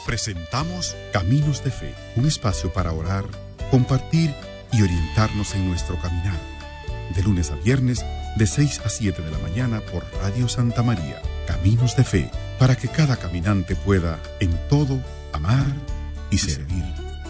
Presentamos Caminos de Fe, un espacio para orar, compartir y orientarnos en nuestro caminar. De lunes a viernes, de 6 a 7 de la mañana por Radio Santa María. Caminos de Fe, para que cada caminante pueda, en todo, amar y servir.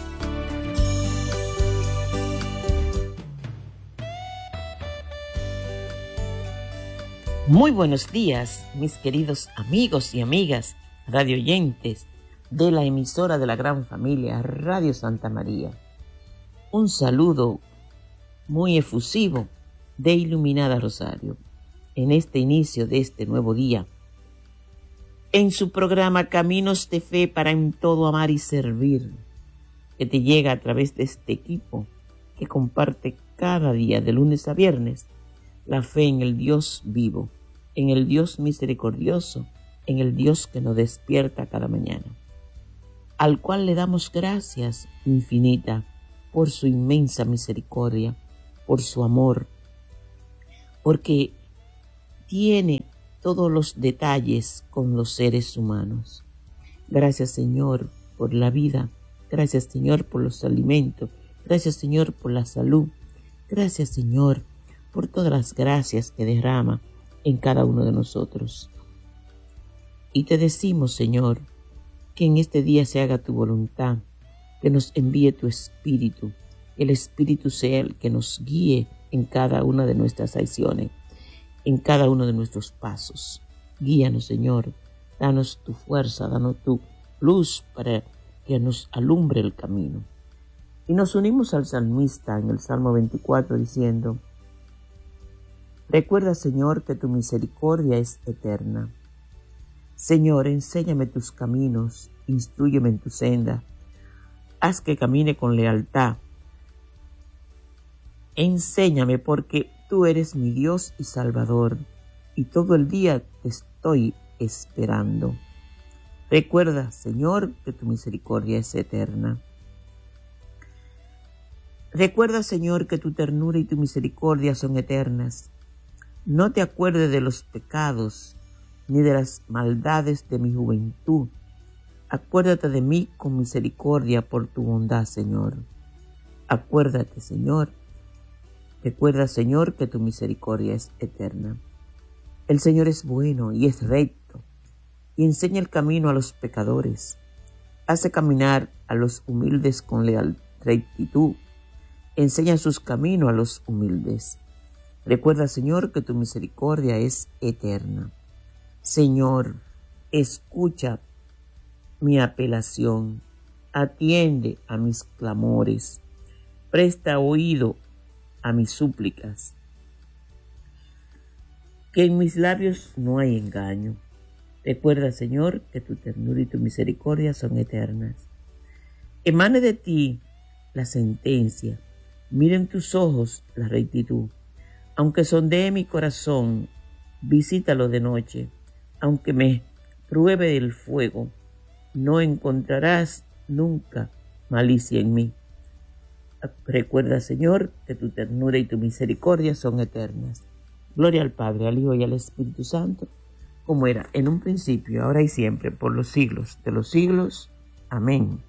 Muy buenos días, mis queridos amigos y amigas, radioyentes de la emisora de la gran familia Radio Santa María. Un saludo muy efusivo de Iluminada Rosario en este inicio de este nuevo día. En su programa Caminos de Fe para en todo amar y servir, que te llega a través de este equipo que comparte cada día de lunes a viernes la fe en el Dios vivo, en el Dios misericordioso, en el Dios que nos despierta cada mañana, al cual le damos gracias infinita por su inmensa misericordia, por su amor, porque tiene todos los detalles con los seres humanos. Gracias, Señor, por la vida. Gracias, Señor, por los alimentos. Gracias, Señor, por la salud. Gracias, Señor, por todas las gracias que derrama en cada uno de nosotros. Y te decimos, Señor, que en este día se haga tu voluntad, que nos envíe tu Espíritu, que el Espíritu sea el que nos guíe en cada una de nuestras acciones, en cada uno de nuestros pasos. Guíanos, Señor, danos tu fuerza, danos tu luz para que nos alumbre el camino. Y nos unimos al salmista en el Salmo 24 diciendo: recuerda, Señor, que tu misericordia es eterna. Señor, enséñame tus caminos, instrúyeme en tu senda. Haz que camine con lealtad. Enséñame porque tú eres mi Dios y Salvador, y todo el día te estoy esperando. Recuerda, Señor, que tu misericordia es eterna. Recuerda, Señor, que tu ternura y tu misericordia son eternas. No te acuerdes de los pecados ni de las maldades de mi juventud. Acuérdate de mí con misericordia por tu bondad, Señor. Acuérdate, Señor. Recuerda, Señor, que tu misericordia es eterna. El Señor es bueno y es recto, y enseña el camino a los pecadores. Hace caminar a los humildes con rectitud. Enseña sus caminos a los humildes. Recuerda, Señor, que tu misericordia es eterna. Señor, escucha mi apelación, atiende a mis clamores, presta oído a mis súplicas. Que en mis labios no hay engaño. Recuerda, Señor, que tu ternura y tu misericordia son eternas. Emane de ti la sentencia, miren tus ojos la rectitud. Aunque sondee mi corazón, visítalo de noche. Aunque me pruebe el fuego, no encontrarás nunca malicia en mí. Recuerda, Señor, que tu ternura y tu misericordia son eternas. Gloria al Padre, al Hijo y al Espíritu Santo, como era en un principio, ahora y siempre, por los siglos de los siglos. Amén.